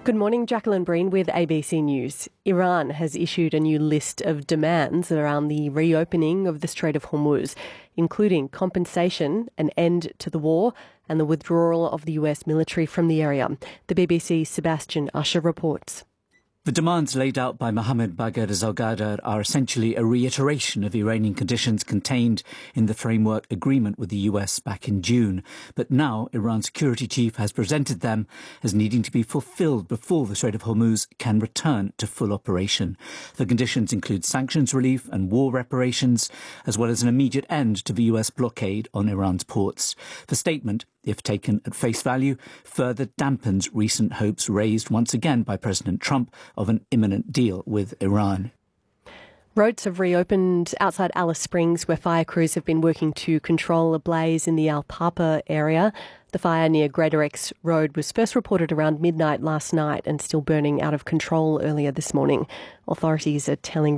Good morning, Jacqueline Breen with ABC News. Iran has issued a new list of demands around the reopening of the Strait of Hormuz, including compensation, an end to the war, and the withdrawal of the US military from the area. The BBC's Sebastian Usher reports. The demands laid out by Mohammad Bagher Zargadar are essentially a reiteration of Iranian conditions contained in the framework agreement with the US back in June. But now Iran's security chief has presented them as needing to be fulfilled before the Strait of Hormuz can return to full operation. The conditions include sanctions relief and war reparations, as well as an immediate end to the US blockade on Iran's ports. The statement, if taken at face value, further dampens recent hopes raised once again by President Trump of an imminent deal with Iran. Roads have reopened outside Alice Springs, where fire crews have been working to control a blaze in the Al Papa area. The fire near Greater X Road was first reported around midnight last night and still burning out of control earlier this morning. Authorities are telling